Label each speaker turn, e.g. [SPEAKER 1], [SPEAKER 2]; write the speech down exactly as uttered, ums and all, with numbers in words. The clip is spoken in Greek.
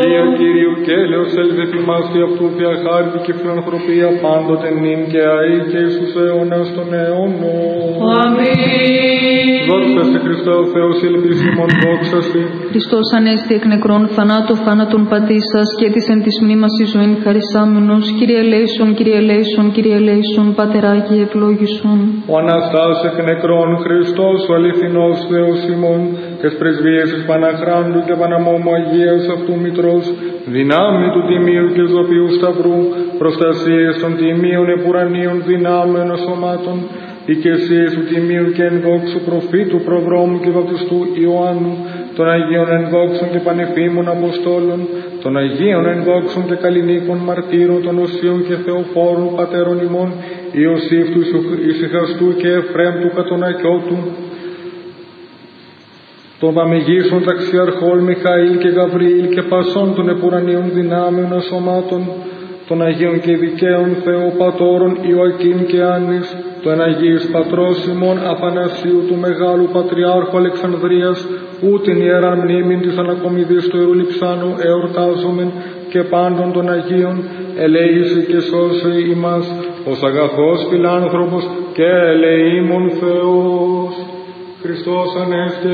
[SPEAKER 1] Κύριε Κύριου και έλεος έλθει μας και αυτού θεία χάρητη και φιλανθρωπία πάντοτε νυν και αεί και εις τους αιώνας των αιώνων.
[SPEAKER 2] Αμήν.
[SPEAKER 1] Δόξα σε Χριστέ ο Θεός ελπίσιμον, δόξα σε.
[SPEAKER 2] Χριστός ανέστη εκ νεκρών, θανάτου θάνατον πατήσας και της εν της μνήμας η ζωήν χαρισάμενος. Κύριε ελέησον, Κύριε ελέησον, Κύριε ελέησον, Πατεράκη ευλόγησον.
[SPEAKER 1] Ο Αναστάς εκ νεκρών, Χριστός ο αληθινός Θεός ημών, και σ' πρεσβείες εις Παναχράντου και Παναμόμου Αγίας αυτού Μητρός, δυνάμει του Τιμίου και Ζωπιού Σταυρού, προστασίες των Τιμίων επουρανίων δυνάμεων σωμάτων, οικεσίες του Τιμίου και ενδόξου προφήτου προδρόμου και βαπτιστού Ιωάννου, των Αγίων ενδόξων και πανεφήμων Αποστόλων, των Αγίων ενδόξων και καλλινίκων μαρτύρων, των Οσίων και Θεοφόρων πατέρων ημών, Ιωσήφ του Ησυχαστού και Εφραίμ του Κατονακιώτου, των Βαμεγήσων ταξιαρχών Μιχαήλ και Γαβριήλ και πασών των επουρανίων δυνάμεων ασωμάτων, των Αγίων και Δικαίων Θεοπατώρων Ιωακήμ και Άννης, των Αγίης Πατρός ημών Αθανασίου του Μεγάλου Πατριάρχου Αλεξανδρίας, ούτην ιεράν μνήμην της ανακομιδής του Ιερού Λειψάνου εορτάζομεν, και πάντων των Αγίων, ελέησε και σώσε ημάς, ως αγαθός φιλάνθρωπος και ελεήμων Θεός. Χριστός Ανέστη